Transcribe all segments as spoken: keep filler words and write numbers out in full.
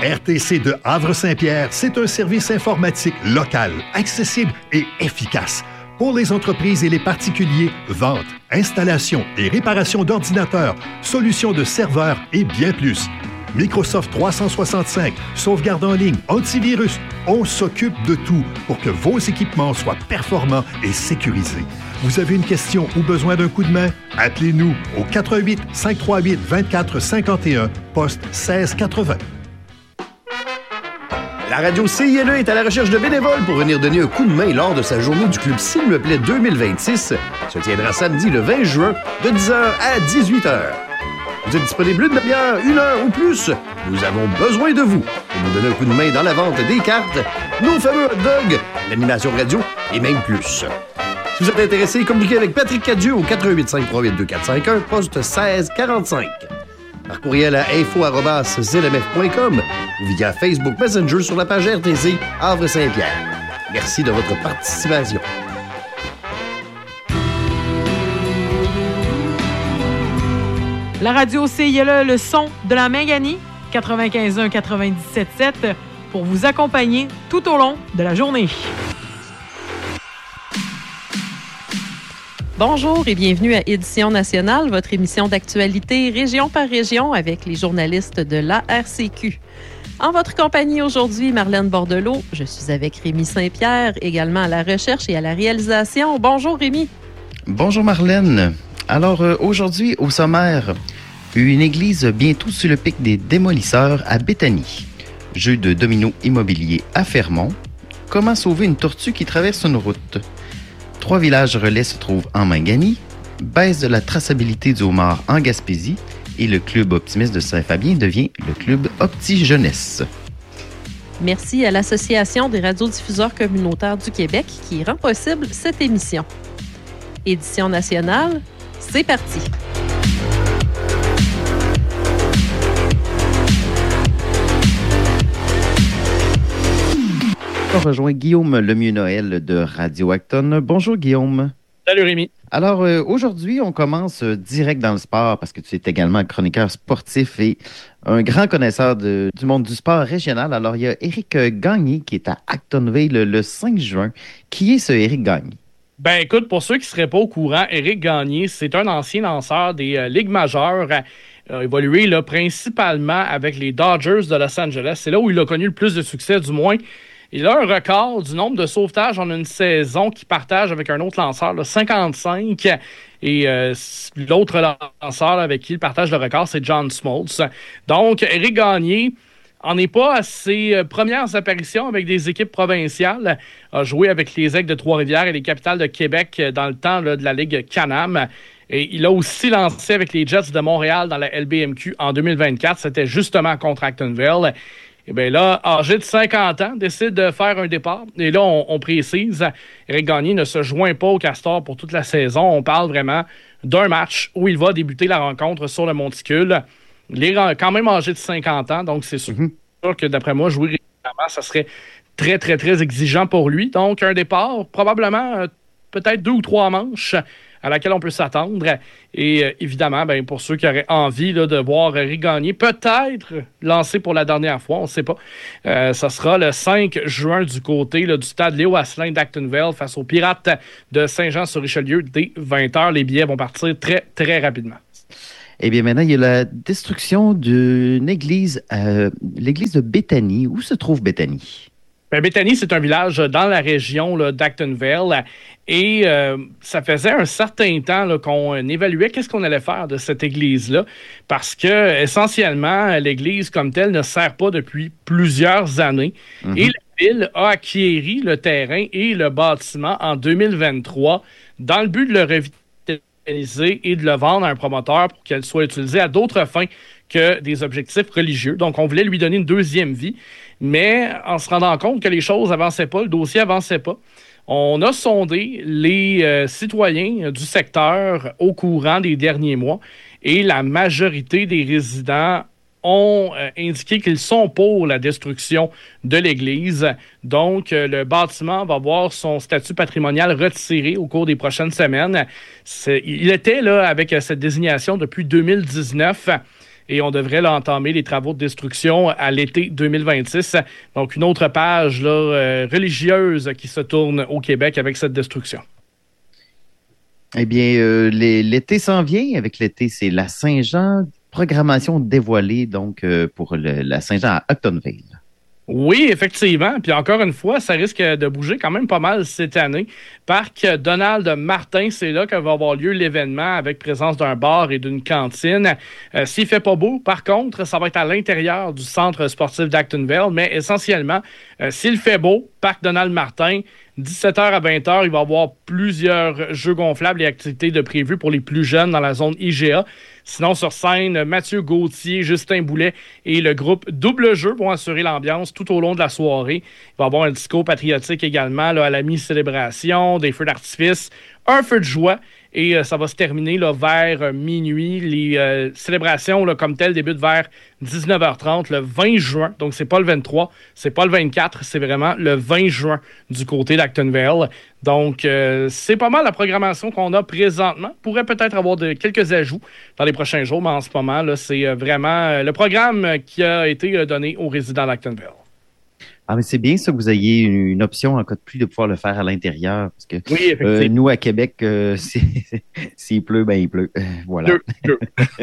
R T C de Havre-Saint-Pierre, c'est un service informatique local, accessible et efficace. Pour les entreprises et les particuliers, vente, installation et réparation d'ordinateurs, solutions de serveurs et bien plus. Microsoft trois cent soixante-cinq, sauvegarde en ligne, antivirus, on s'occupe de tout pour que vos équipements soient performants et sécurisés. Vous avez une question ou besoin d'un coup de main? Appelez-nous au quatre un huit, cinq trois huit, deux quatre cinq un, poste seize quatre-vingts. La radio C I L E est à la recherche de bénévoles pour venir donner un coup de main lors de sa journée du Club S'il me plaît deux mille vingt-six. Se tiendra samedi le vingt juin de dix heures à dix-huit heures. Vous êtes disponible une demi-heure, une heure ou plus? Nous avons besoin de vous pour nous donner un coup de main dans la vente des cartes, nos fameux hot dogs, l'animation radio et même plus. Si vous êtes intéressé, communiquez avec Patrick Cadieux au quatre un huit, cinq trois huit, deux quatre cinq un, poste seize quarante-cinq. Par courriel à info arobase z m f point com ou via Facebook Messenger sur la page R T C Havre-Saint-Pierre. Merci de votre participation. La radio C I L E, le son de la Mingani, quatre-vingt-quinze un quatre-vingt-dix-sept sept, pour vous accompagner tout au long de la journée. Bonjour et bienvenue à Édition nationale, votre émission d'actualité région par région avec les journalistes de l'A R C Q. En votre compagnie aujourd'hui, Marlène Bordelot, je suis avec Rémi Saint-Pierre, également à la recherche et à la réalisation. Bonjour Rémi. Bonjour Marlène. Alors euh, aujourd'hui, au sommaire, une église bientôt sur le pic des démolisseurs à Béthanie. Jeu de domino immobilier à Fermont. Comment sauver une tortue qui traverse une route? Trois villages relais se trouvent en Mingani. Baisse de la traçabilité du homard en Gaspésie. Et le club optimiste de Saint-Fabien devient le club Opti Jeunesse. Merci à l'Association des radiodiffuseurs communautaires du Québec qui rend possible cette émission. Édition nationale, c'est parti! On rejoint Guillaume Lemieux-Noël de Radio Acton. Bonjour Guillaume. Salut Rémi. Alors euh, aujourd'hui, on commence euh, direct dans le sport parce que tu es également un chroniqueur sportif et un grand connaisseur de, du monde du sport régional. Alors il y a Éric Gagné qui est à Actonville le, le cinq juin. Qui est ce Éric Gagné? Ben écoute, pour ceux qui ne seraient pas au courant, Éric Gagné, c'est un ancien lanceur des euh, Ligues majeures. Il a évolué là, principalement avec les Dodgers de Los Angeles. C'est là où il a connu le plus de succès, du moins. Il a un record du nombre de sauvetages en une saison qu'il partage avec un autre lanceur, là, cinquante-cinq. Et euh, l'autre lanceur là, avec qui il partage le record, c'est John Smoltz. Donc, Éric Gagné en est pas à ses premières apparitions avec des équipes provinciales. A joué avec les Aigles de Trois-Rivières et les Capitales de Québec dans le temps là, de la Ligue Can-Am. Et il a aussi lancé avec les Jets de Montréal dans la L B M Q en deux mille vingt-quatre. C'était justement contre Actonville. Et bien là, âgé de cinquante ans, décide de faire un départ. Et là, on, on précise, Éric Gagné ne se joint pas au Castor pour toute la saison. On parle vraiment d'un match où il va débuter la rencontre sur le monticule. Il est quand même âgé de cinquante ans, donc c'est sûr mm-hmm. que d'après moi, jouer régulièrement, ça serait très, très, très exigeant pour lui. Donc, un départ, probablement euh, peut-être deux ou trois manches à laquelle on peut s'attendre. Et euh, évidemment, ben, pour ceux qui auraient envie là, de voir Éric Gagné peut-être lancer pour la dernière fois, on ne sait pas. Euh, ça sera le cinq juin du côté là, du stade Léo Asselin d'Actonville face aux Pirates de Saint-Jean-sur-Richelieu dès vingt heures. Les billets vont partir très, très rapidement. Eh bien, maintenant, il y a la destruction d'une église, euh, l'église de Béthanie. Où se trouve Béthanie? Ben, Béthanie, c'est un village dans la région là, d'Actonville. Et euh, ça faisait un certain temps là, qu'on évaluait qu'est-ce qu'on allait faire de cette église-là. Parce que, essentiellement, l'église comme telle ne sert pas depuis plusieurs années. Mm-hmm. Et la ville a acquéri le terrain et le bâtiment en deux mille vingt-trois dans le but de le revitaliser et de le vendre à un promoteur pour qu'elle soit utilisée à d'autres fins que des objectifs religieux. Donc, on voulait lui donner une deuxième vie. Mais en se rendant compte que les choses n'avançaient pas, le dossier n'avançait pas, on a sondé les euh, citoyens du secteur au courant des derniers mois et la majorité des résidents ont euh, indiqué qu'ils sont pour la destruction de l'église. Donc, euh, le bâtiment va voir son statut patrimonial retiré au cours des prochaines semaines. C'est, il était là avec euh, cette désignation depuis deux mille dix-neuf. et on devrait là, entamer les travaux de destruction à l'été deux mille vingt-six. Donc, une autre page là, euh, religieuse qui se tourne au Québec avec cette destruction. Eh bien, euh, les, l'été s'en vient. Avec l'été, c'est la Saint-Jean. Programmation dévoilée, donc, euh, pour le, la Saint-Jean à Actonville. Oui, effectivement. Puis encore une fois, ça risque de bouger quand même pas mal cette année. Parc Donald Martin, c'est là que va avoir lieu l'événement avec présence d'un bar et d'une cantine. Euh, s'il fait pas beau, par contre, ça va être à l'intérieur du centre sportif d'Actonville, mais essentiellement, euh, s'il fait beau, Parc Donald Martin, dix-sept heures à vingt heures, il va y avoir plusieurs jeux gonflables et activités de prévues pour les plus jeunes dans la zone I G A. Sinon, sur scène, Mathieu Gauthier, Justin Boulet et le groupe Double Jeu vont assurer l'ambiance tout au long de la soirée. Il va y avoir un disco patriotique également là, à la mi-célébration, des feux d'artifice, un feu de joie. Et euh, ça va se terminer là, vers euh, minuit. Les euh, célébrations là, comme telles débutent vers dix-neuf heures trente le vingt juin. Donc, c'est pas le vingt-trois, c'est pas le vingt-quatre, c'est vraiment le vingt juin du côté d'Actonville. Donc, euh, c'est pas mal la programmation qu'on a présentement. Pourrait peut-être avoir de, quelques ajouts dans les prochains jours, mais en ce moment, là, c'est euh, vraiment euh, le programme qui a été euh, donné aux résidents d'Actonville. Ah, mais c'est bien ça que vous ayez une, une option en cas de pluie de pouvoir le faire à l'intérieur. Parce que oui, effectivement. Euh, nous, à Québec, euh, s'il pleut, ben il pleut. Euh, voilà. Deux, deux.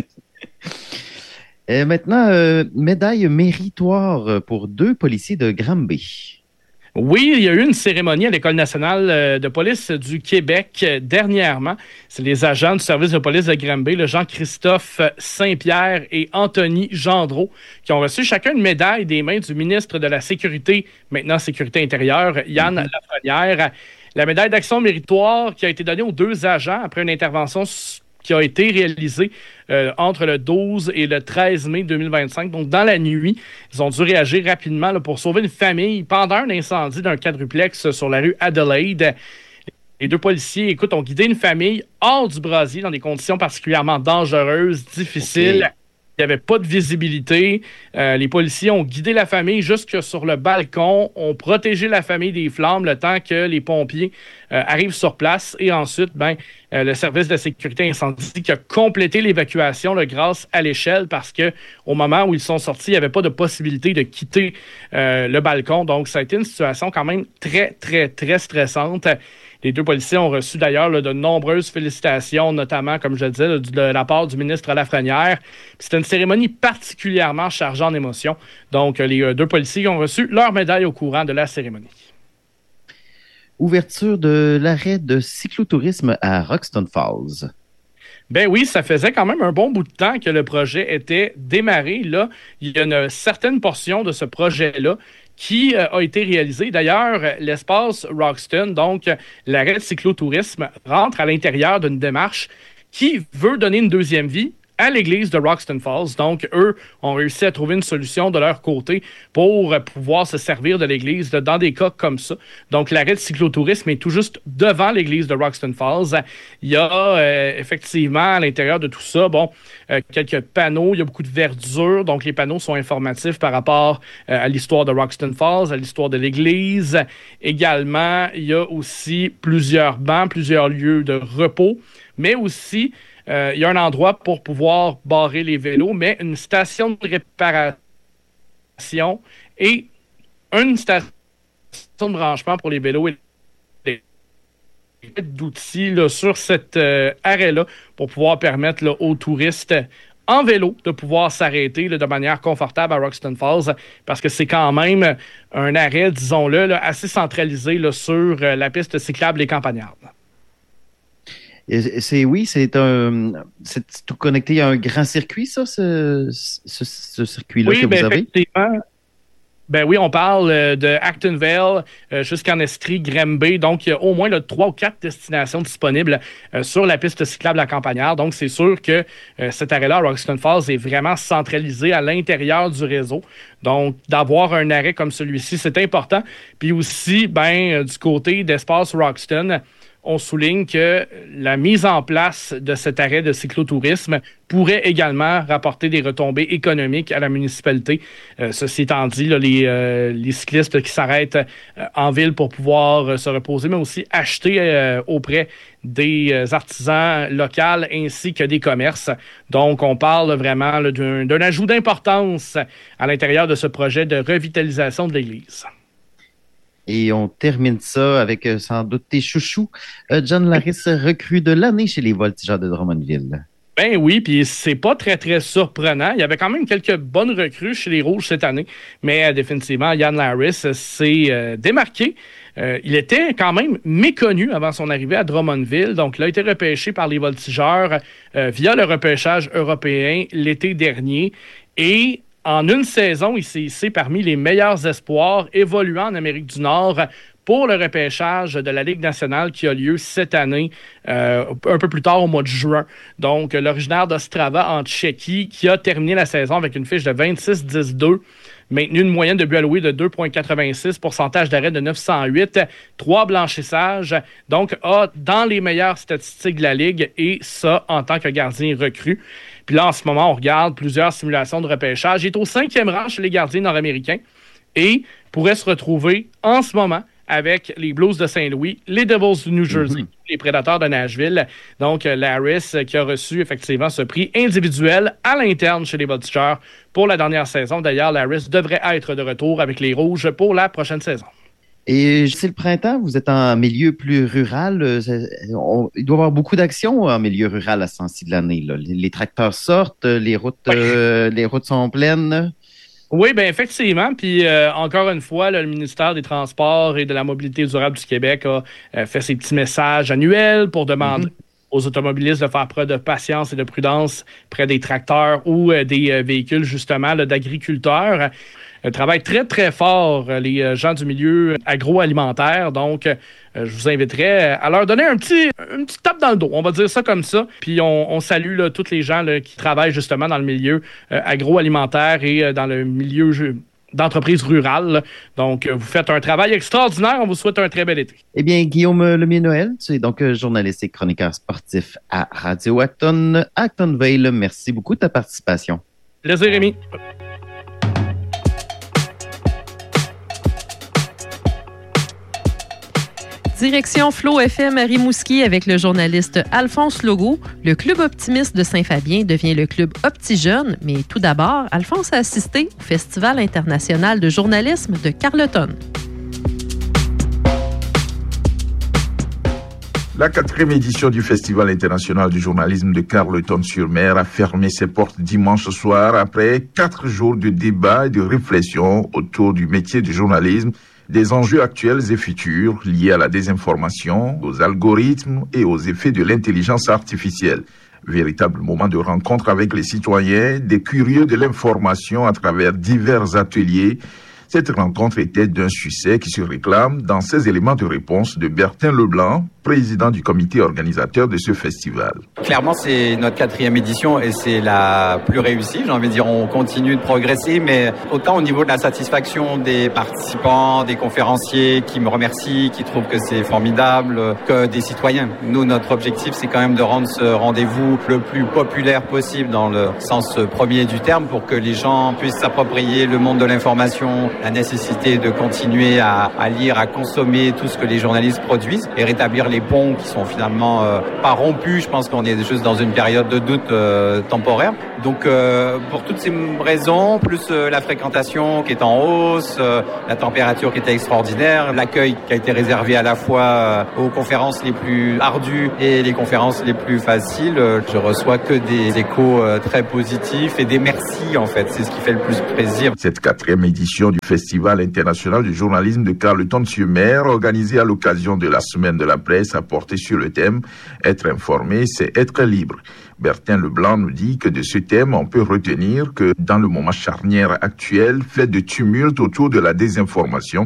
euh, maintenant, euh, médaille méritoire pour deux policiers de Granby. Oui, il y a eu une cérémonie à l'École nationale de police du Québec dernièrement. C'est les agents du service de police de Granby, le Jean-Christophe Saint-Pierre et Anthony Gendreau, qui ont reçu chacun une médaille des mains du ministre de la Sécurité, maintenant Sécurité intérieure, Yann mm-hmm. Lafrenière. La médaille d'action méritoire qui a été donnée aux deux agents après une intervention qui a été réalisée euh, entre le douze et le treize mai deux mille vingt-cinq. Donc, dans la nuit, ils ont dû réagir rapidement là, pour sauver une famille pendant un incendie d'un quadruplex sur la rue Adelaide. Les deux policiers, écoute, ont guidé une famille hors du brasier dans des conditions particulièrement dangereuses, difficiles. Okay. Il n'y avait pas de visibilité. Euh, les policiers ont guidé la famille jusque sur le balcon, ont protégé la famille des flammes le temps que les pompiers euh, arrivent sur place. Et ensuite, ben, euh, le service de sécurité incendie qui a complété l'évacuation là, grâce à l'échelle parce qu'au moment où ils sont sortis, il n'y avait pas de possibilité de quitter euh, le balcon. Donc, ça a été une situation quand même très, très, très stressante. Les deux policiers ont reçu d'ailleurs là, de nombreuses félicitations, notamment, comme je le disais, là, de, de la part du ministre Lafrenière. C'était une cérémonie particulièrement chargée en émotions. Donc, les euh, deux policiers ont reçu leur médaille au courant de la cérémonie. Ouverture de l'arrêt de cyclotourisme à Roxton Falls. Ben oui, ça faisait quand même un bon bout de temps que le projet était démarré. Là, il y a une certaine portion de ce projet-là qui euh, a été réalisé. D'ailleurs, l'espace Roxton, donc l'arrêt de cyclotourisme, rentre à l'intérieur d'une démarche qui veut donner une deuxième vie à l'église de Roxton Falls. Donc, eux ont réussi à trouver une solution de leur côté pour pouvoir se servir de l'église dans des cas comme ça. Donc, l'arrêt de cyclotourisme est tout juste devant l'église de Roxton Falls. Il y a euh, effectivement à l'intérieur de tout ça, bon, euh, quelques panneaux. Il y a beaucoup de verdure. Donc, les panneaux sont informatifs par rapport euh, à l'histoire de Roxton Falls, à l'histoire de l'église. Également, il y a aussi plusieurs bancs, plusieurs lieux de repos, mais aussi Euh, il y a un endroit pour pouvoir barrer les vélos, mais une station de réparation et une station de branchement pour les vélos et les d'outils là, sur cet euh, arrêt-là pour pouvoir permettre là, aux touristes en vélo de pouvoir s'arrêter là, de manière confortable à Roxton Falls parce que c'est quand même un arrêt, disons-le, là, assez centralisé là, sur euh, la piste cyclable des Campagnardes. C'est, oui, c'est un, c'est tout connecté à un grand circuit, ça, ce, ce, ce circuit-là oui, que ben, vous avez? Effectivement. Ben oui, on parle euh, de Actonville euh, jusqu'en Estrie, Granby. Donc, il y a au moins là, trois ou quatre destinations disponibles euh, sur la piste cyclable à Campagnard. Donc, c'est sûr que euh, cet arrêt-là, Roxton Falls, est vraiment centralisé à l'intérieur du réseau. Donc, d'avoir un arrêt comme celui-ci, c'est important. Puis aussi, ben, euh, du côté d'Espace Roxton, on souligne que la mise en place de cet arrêt de cyclotourisme pourrait également rapporter des retombées économiques à la municipalité. Euh, ceci étant dit, là, les, euh, les cyclistes qui s'arrêtent euh, en ville pour pouvoir euh, se reposer, mais aussi acheter euh, auprès des euh, artisans locaux ainsi que des commerces. Donc, on parle vraiment là, d'un, d'un ajout d'importance à l'intérieur de ce projet de revitalisation de l'Église. Et on termine ça avec euh, sans doute tes chouchous. Euh, John Larris, recrue de l'année chez les Voltigeurs de Drummondville. Ben oui, puis c'est pas très, très surprenant. Il y avait quand même quelques bonnes recrues chez les Rouges cette année, mais euh, définitivement, Jan Larris s'est euh, démarqué. Euh, il était quand même méconnu avant son arrivée à Drummondville, donc il a été repêché par les Voltigeurs euh, via le repêchage européen l'été dernier, et en une saison, il s'est hissé parmi les meilleurs espoirs évoluant en Amérique du Nord pour le repêchage de la Ligue nationale qui a lieu cette année, euh, un peu plus tard au mois de juin. Donc, l'originaire d'Ostrava en Tchéquie qui a terminé la saison avec une fiche de vingt-six dix deux, maintenu une moyenne de buts alloués de deux virgule quatre-vingt-six, pourcentage d'arrêt de neuf cent huit, trois blanchissages, donc a dans les meilleures statistiques de la Ligue, et ça en tant que gardien recru. Puis là, en ce moment, on regarde plusieurs simulations de repêchage. Il est au cinquième rang chez les gardiens nord-américains et pourrait se retrouver en ce moment avec les Blues de Saint-Louis, les Devils du New Jersey, mm-hmm. les Prédateurs de Nashville. Donc, Larris qui a reçu effectivement ce prix individuel à l'interne chez les Voltigeurs pour la dernière saison. D'ailleurs, Larris devrait être de retour avec les Rouges pour la prochaine saison. Et c'est le printemps, vous êtes en milieu plus rural. On, il doit y avoir beaucoup d'actions en milieu rural à ce temps-ci de l'année. Là. Les, les tracteurs sortent, les routes, ouais. euh, les routes sont pleines. Oui, bien effectivement. Puis euh, encore une fois, là, le ministère des Transports et de la Mobilité durable du Québec a euh, fait ses petits messages annuels pour demander mm-hmm. aux automobilistes de faire preuve de patience et de prudence près des tracteurs ou euh, des euh, véhicules justement là, d'agriculteurs. Euh, travaillent très, très fort euh, les gens du milieu agroalimentaire. Donc, euh, je vous inviterais à leur donner un petit, une petite tape dans le dos. On va dire ça comme ça. Puis, on, on salue là, tous les gens là, qui travaillent justement dans le milieu euh, agroalimentaire et euh, dans le milieu je, d'entreprise rurale. Là. Donc, euh, vous faites un travail extraordinaire. On vous souhaite un très bel été. Eh bien, Guillaume Lemieux-Noël, tu es donc journaliste et chroniqueur sportif à Radio Acton, Actonville. Merci beaucoup de ta participation. Plaisir, Rémi. Direction Flow F M à Rimouski avec le journaliste Alphonse Legault. Le Club optimiste de Saint-Fabien devient le Club Opti-Jeune. Mais tout d'abord, Alphonse a assisté au Festival international de journalisme de Carleton. La quatrième édition du Festival international du journalisme de Carleton-sur-Mer a fermé ses portes dimanche soir après quatre jours de débats et de réflexion autour du métier du journalisme, des enjeux actuels et futurs liés à la désinformation, aux algorithmes et aux effets de l'intelligence artificielle. Véritable moment de rencontre avec les citoyens, des curieux de l'information à travers divers ateliers. Cette rencontre était d'un succès qui se réclame dans ces éléments de réponse de Bertin Leblanc, président du comité organisateur de ce festival. Clairement, c'est notre quatrième édition et c'est la plus réussie. J'ai envie de dire, on continue de progresser, mais autant au niveau de la satisfaction des participants, des conférenciers qui me remercient, qui trouvent que c'est formidable, que des citoyens. Nous, notre objectif, c'est quand même de rendre ce rendez-vous le plus populaire possible dans le sens premier du terme pour que les gens puissent s'approprier le monde de l'information, la nécessité de continuer à, à lire, à consommer tout ce que les journalistes produisent et rétablir les ponts qui sont finalement euh, pas rompus. Je pense qu'on est juste dans une période de doute euh, temporaire. Donc euh, pour toutes ces raisons, plus euh, la fréquentation qui est en hausse, euh, la température qui était extraordinaire, l'accueil qui a été réservé à la fois euh, aux conférences les plus ardues et les conférences les plus faciles, euh, je reçois que des échos euh, très positifs et des merci en fait. C'est ce qui fait le plus plaisir. Cette quatrième édition du Festival international du journalisme de Carleton-sur-Mer, organisée à l'occasion de la Semaine de la presse, a porté sur le thème « Être informé, c'est être libre ». Bertin Leblanc nous dit que de ce thème, on peut retenir que dans le moment charnière actuel, fait de tumulte autour de la désinformation,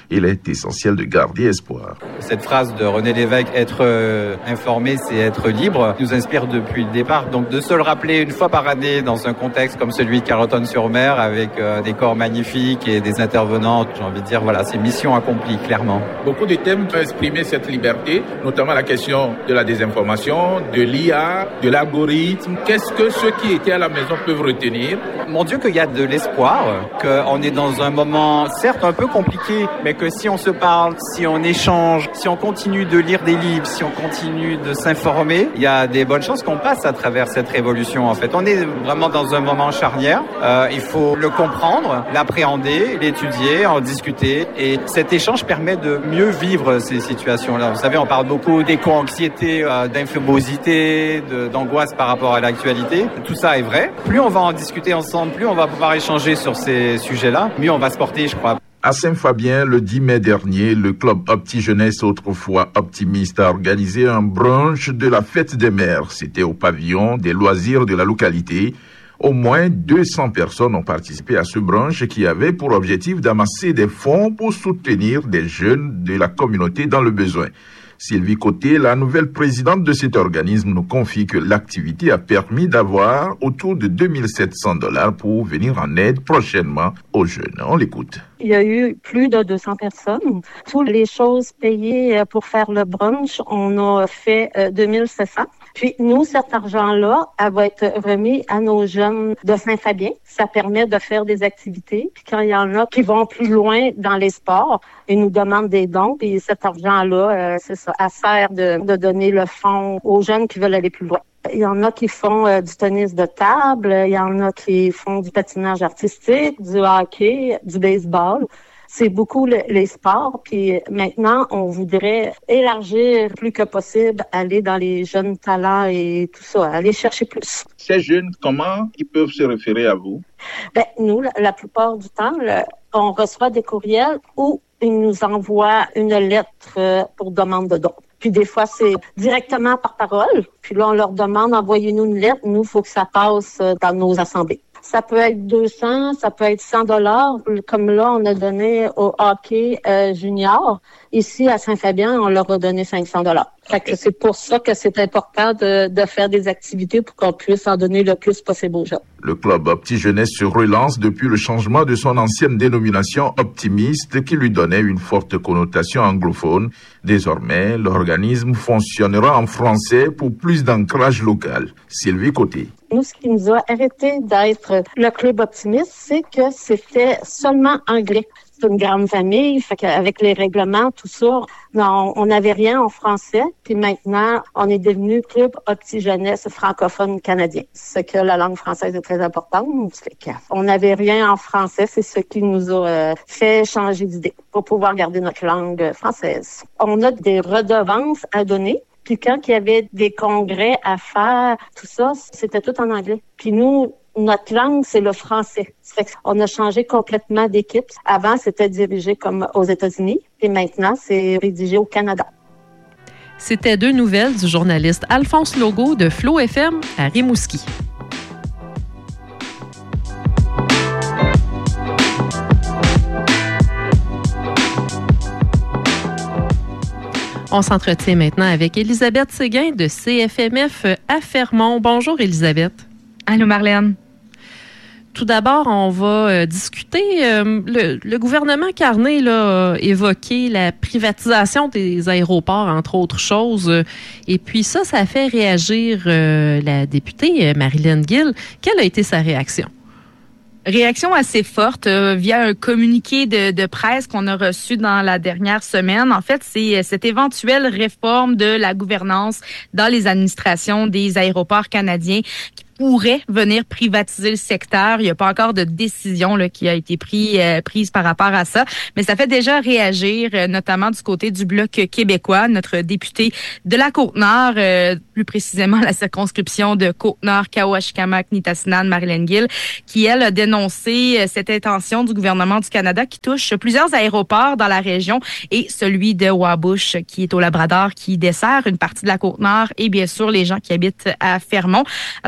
Il est essentiel de garder espoir. Cette phrase de René Lévesque, être euh, informé, c'est être libre, nous inspire depuis le départ. Donc de se le rappeler une fois par année dans un contexte comme celui de Carleton-sur-Mer avec euh, des corps magnifiques et des intervenants, j'ai envie de dire, voilà, c'est mission accomplie, clairement. Beaucoup de thèmes ont exprimé cette liberté, notamment la question de la désinformation, de l'I A, de l'algorithme. Qu'est-ce que ceux qui étaient à la maison peuvent retenir? Mon Dieu, qu'il y a de l'espoir, qu'on est dans un moment certes un peu compliqué, mais que si on se parle, si on échange, si on continue de lire des livres, si on continue de s'informer, il y a des bonnes chances qu'on passe à travers cette révolution. En fait, on est vraiment dans un moment charnière. Euh, il faut le comprendre, l'appréhender, l'étudier, en discuter. Et cet échange permet de mieux vivre ces situations-là. Vous savez, on parle beaucoup d'éco-anxiété, euh, d'infobosité, de, d'angoisse par rapport à l'actualité. Tout ça est vrai. Plus on va en discuter ensemble, plus on va pouvoir échanger sur ces sujets-là, mieux on va se porter, je crois. À Saint-Fabien, le dix mai dernier, le club Opti Jeunesse, autrefois optimiste, a organisé un brunch de la fête des mères. C'était au pavillon des loisirs de la localité. Au moins deux cents personnes ont participé à ce brunch qui avait pour objectif d'amasser des fonds pour soutenir des jeunes de la communauté dans le besoin. Sylvie Côté, la nouvelle présidente de cet organisme, nous confie que l'activité a permis d'avoir autour de deux mille sept cents dollars pour venir en aide prochainement aux jeunes. On l'écoute. Il y a eu plus de deux cents personnes. Toutes les choses payées pour faire le brunch, on a fait deux mille sept cents. Puis nous, cet argent-là, elle va être remis à nos jeunes de Saint-Fabien. Ça permet de faire des activités. Puis quand il y en a qui vont plus loin dans les sports, ils nous demandent des dons. Puis cet argent-là, euh, c'est ça, elle sert de, de donner le fonds aux jeunes qui veulent aller plus loin. Il y en a qui font euh, du tennis de table, il y en a qui font du patinage artistique, du hockey, du baseball. C'est beaucoup le, les sports. Puis maintenant, on voudrait élargir plus que possible, aller dans les jeunes talents et tout ça, aller chercher plus. Ces jeunes, comment ils peuvent se référer à vous? Ben, nous, la, la plupart du temps, le, on reçoit des courriels ou ils nous envoient une lettre euh, pour demande de dons. Puis des fois, c'est directement par parole. Puis là, on leur demande, envoyez-nous une lettre. Nous, il faut que ça passe dans nos assemblées. Ça peut être deux cents, ça peut être cent dollars. Comme là, on a donné au hockey euh, junior. Ici, à Saint-Fabien, on leur a donné cinq cents dollars. Fait que c'est pour ça que c'est important de, de faire des activités pour qu'on puisse en donner le plus possible aux gens. Le club Opti Jeunesse se relance depuis le changement de son ancienne dénomination optimiste qui lui donnait une forte connotation anglophone. Désormais, l'organisme fonctionnera en français pour plus d'ancrage local. Sylvie Côté. Nous, ce qui nous a arrêté d'être le club optimiste, c'est que c'était seulement anglais. C'est une grande famille, fait qu'avec les règlements, tout ça, non, on n'avait rien en français. Puis maintenant, on est devenu club Opti Jeunesse francophone canadien. C'est que la langue française est très importante. Fait qu'on n'avait rien en français, c'est ce qui nous a euh, fait changer d'idée pour pouvoir garder notre langue française. On a des redevances à donner. Puis quand il y avait des congrès à faire, tout ça, c'était tout en anglais. Puis nous, notre langue, c'est le français. Ça fait qu'on a changé complètement d'équipe. Avant, c'était dirigé comme aux États-Unis. Et maintenant, c'est rédigé au Canada. C'était deux nouvelles du journaliste Alphonse Logo de Flow F M à Rimouski. On s'entretient maintenant avec Élisabeth Séguin de C F M F à Fermont. Bonjour Élisabeth. Allô Marlène. Tout d'abord, on va euh, discuter. Euh, le, le gouvernement Carney là, a évoqué la privatisation des aéroports, entre autres choses. Et puis ça, ça a fait réagir euh, la députée Marilyn Gill. Quelle a été sa réaction? Réaction assez forte euh, via un communiqué de, de presse qu'on a reçu dans la dernière semaine. En fait, c'est cette éventuelle réforme de la gouvernance dans les administrations des aéroports canadiens qui pourrait venir privatiser le secteur. Il n'y a pas encore de décision là, qui a été pris, euh, prise par rapport à ça, mais ça fait déjà réagir, euh, notamment du côté du Bloc québécois. Notre député de la Côte-Nord, euh, plus précisément la circonscription de Côte-Nord, Kawashikamak-Nitassinan, Marilyn Gill, qui, elle, a dénoncé euh, cette intention du gouvernement du Canada qui touche plusieurs aéroports dans la région et celui de Wabush, qui est au Labrador, qui dessert une partie de la Côte-Nord et bien sûr les gens qui habitent à Fermont. Alors, le gouvernement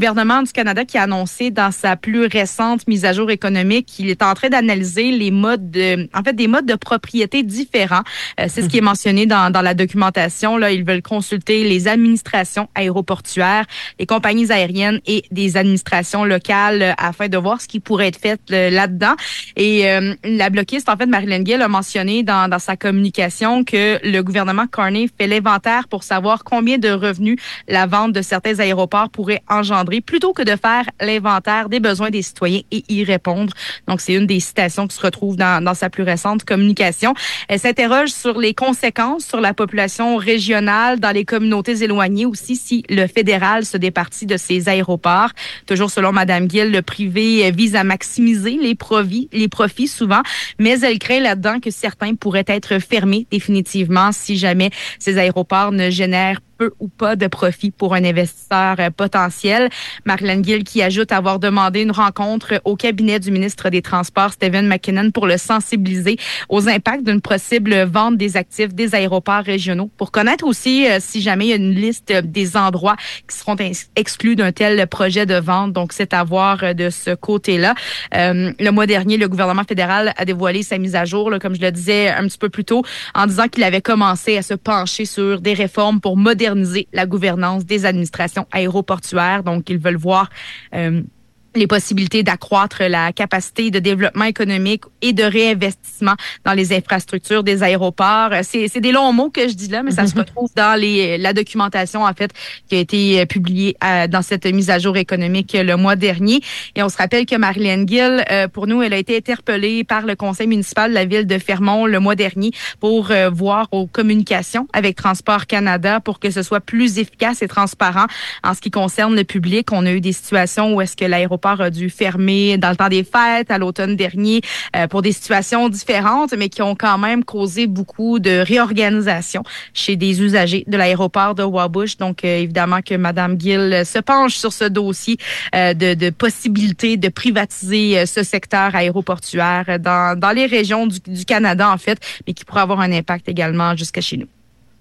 gouvernement du Canada qui a annoncé dans sa plus récente mise à jour économique qu'il est en train d'analyser les modes de, en fait, des modes de propriété différents. Euh, c'est ce qui est mentionné dans, dans la documentation. Là, ils veulent consulter les administrations aéroportuaires, les compagnies aériennes et des administrations locales euh, afin de voir ce qui pourrait être fait euh, là-dedans. Et euh, la bloquiste, en fait, Marilyn Gill a mentionné dans, dans sa communication que le gouvernement Carney fait l'inventaire pour savoir combien de revenus la vente de certains aéroports pourrait engendrer, plutôt que de faire l'inventaire des besoins des citoyens et y répondre. Donc, c'est une des citations qui se retrouve dans, dans sa plus récente communication. Elle s'interroge sur les conséquences sur la population régionale, dans les communautés éloignées aussi, si le fédéral se départit de ces aéroports. Toujours selon Mme Gill, le privé vise à maximiser les profits, les profits souvent, mais elle craint là-dedans que certains pourraient être fermés définitivement si jamais ces aéroports ne génèrent peu ou pas de profit pour un investisseur euh, potentiel. Marilyn Gill qui ajoute avoir demandé une rencontre au cabinet du ministre des Transports, Stephen McKinnon, pour le sensibiliser aux impacts d'une possible vente des actifs des aéroports régionaux, pour connaître aussi euh, si jamais il y a une liste des endroits qui seront ins- exclus d'un tel projet de vente. Donc, c'est à voir euh, de ce côté-là. Euh, le mois dernier, le gouvernement fédéral a dévoilé sa mise à jour, là, comme je le disais un petit peu plus tôt, en disant qu'il avait commencé à se pencher sur des réformes pour moderniser la gouvernance des administrations aéroportuaires. Donc, ils veulent voir euh, les possibilités d'accroître la capacité de développement économique et de réinvestissement dans les infrastructures des aéroports. C'est, c'est des longs mots que je dis là, mais ça se retrouve dans les, la documentation, en fait, qui a été publiée euh, dans cette mise à jour économique le mois dernier. Et on se rappelle que Marilyn Gill, euh, pour nous, elle a été interpellée par le conseil municipal de la ville de Fermont le mois dernier pour euh, voir aux communications avec Transport Canada pour que ce soit plus efficace et transparent en ce qui concerne le public. On a eu des situations où est-ce que l'aéroport a dû fermer dans le temps des fêtes, à l'automne dernier, euh, pour des situations différentes, mais qui ont quand même causé beaucoup de réorganisation chez des usagers de l'aéroport de Wabush. Donc, euh, évidemment que Mme Gill se penche sur ce dossier euh, de, de possibilité de privatiser euh, ce secteur aéroportuaire dans, dans les régions du, du Canada, en fait, mais qui pourrait avoir un impact également jusqu'à chez nous.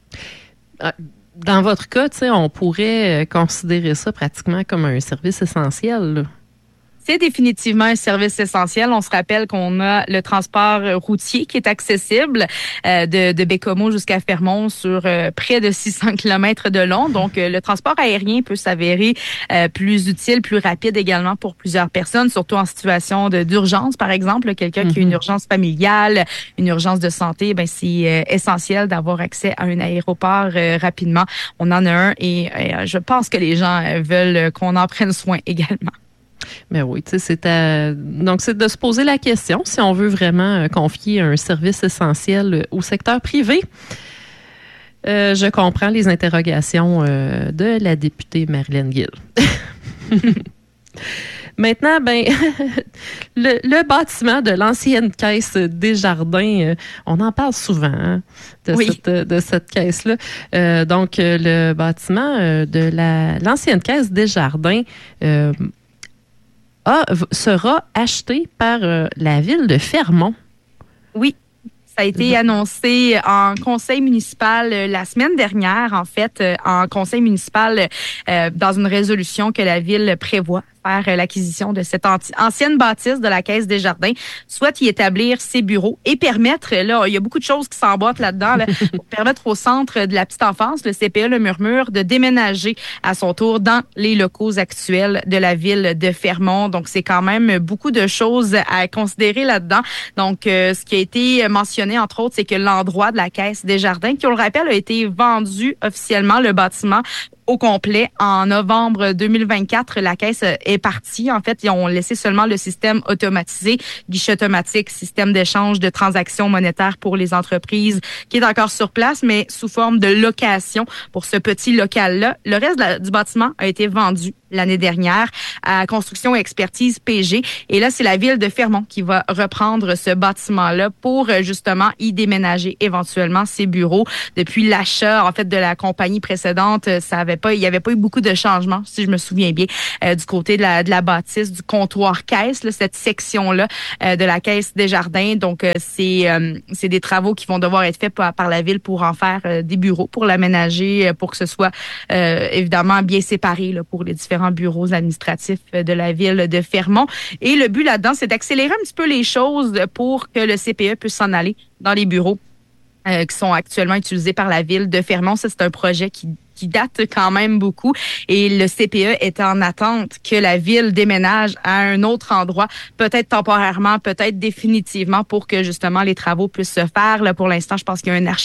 Euh. Dans votre cas, on pourrait considérer ça pratiquement comme un service essentiel, là. C'est définitivement un service essentiel. On se rappelle qu'on a le transport routier qui est accessible euh, de, de Bécomo jusqu'à Fermont sur euh, près de six cents kilomètres de long. Donc, euh, le transport aérien peut s'avérer euh, plus utile, plus rapide également pour plusieurs personnes, surtout en situation de, d'urgence, par exemple. Quelqu'un mm-hmm. qui a une urgence familiale, une urgence de santé, ben c'est euh, essentiel d'avoir accès à un aéroport euh, rapidement. On en a un et euh, je pense que les gens euh, veulent qu'on en prenne soin également. Mais oui, tu sais, c'est à... donc c'est de se poser la question si on veut vraiment euh, confier un service essentiel au secteur privé. Euh, je comprends les interrogations euh, de la députée Marilyn Gill. Maintenant, ben, le, le bâtiment de l'ancienne caisse Desjardins, euh, on en parle souvent hein, de, oui. cette, de cette caisse-là. Euh, donc, euh, le bâtiment euh, de la, l'ancienne caisse Desjardins euh, a, sera acheté par euh, la ville de Fermont. Oui. Ça a été annoncé en conseil municipal euh, la semaine dernière, en fait, euh, en conseil municipal euh, dans une résolution que la ville prévoit faire l'acquisition de cette anti- ancienne bâtisse de la Caisse Desjardins, soit y établir ses bureaux et permettre, là, il y a beaucoup de choses qui s'emboîtent là-dedans, là, pour permettre au centre de la petite enfance, le C P E Le Murmure, de déménager à son tour dans les locaux actuels de la ville de Fermont. Donc, c'est quand même beaucoup de choses à considérer là-dedans. Donc, euh, ce qui a été mentionné, entre autres, c'est que l'endroit de la Caisse Desjardins, qui, on le rappelle, a été vendu officiellement, le bâtiment, au complet. En novembre deux mille vingt-quatre, la caisse est partie. En fait, ils ont laissé seulement le système automatisé, guichet automatique, système d'échange de transactions monétaires pour les entreprises qui est encore sur place, mais sous forme de location pour ce petit local-là. Le reste de la, du bâtiment a été vendu l'année dernière à Construction et Expertise P G. Et là, c'est la ville de Fermont qui va reprendre ce bâtiment-là pour justement y déménager éventuellement ses bureaux. Depuis l'achat, en fait, de la compagnie précédente, ça avait avait pas, il y avait pas eu beaucoup de changements, si je me souviens bien, euh, du côté de la, de la bâtisse, du comptoir caisse, là, cette section-là euh, de la caisse des jardins. Donc, euh, c'est, euh, c'est des travaux qui vont devoir être faits par, par la ville pour en faire euh, des bureaux, pour l'aménager, euh, pour que ce soit euh, évidemment bien séparé là, pour les différents bureaux administratifs de la ville de Fermont. Et le but là-dedans, c'est d'accélérer un petit peu les choses pour que le C P E puisse s'en aller dans les bureaux euh, qui sont actuellement utilisés par la ville de Fermont. Ça, c'est un projet qui qui date quand même beaucoup. Et le C P E est en attente que la ville déménage à un autre endroit, peut-être temporairement, peut-être définitivement, pour que justement les travaux puissent se faire. Là, pour l'instant, je pense qu'il y a un architecte